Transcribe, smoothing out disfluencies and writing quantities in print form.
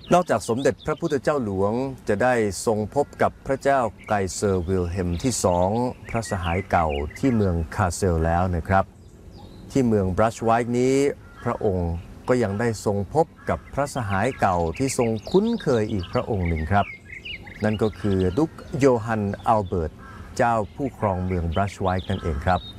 นอกจากสมเด็จพระพุทธเจ้าหลวงจะได้ทรงพบกับพระเจ้าไกเซอร์วิลเฮมที่2พระสหายเก่าที่เมืองคาเซลแล้วนะครับที่เมืองบรัชไวท์นี้พระองค์ก็ยังได้ทรงพบกับพระสหายเก่าที่ทรงคุ้นเคยอีกพระองค์หนึ่งครับนั่นก็คือดุกโยฮันอัลเบิร์ตเจ้าผู้ครองเมืองบรัชไวท์นั่นเองครับ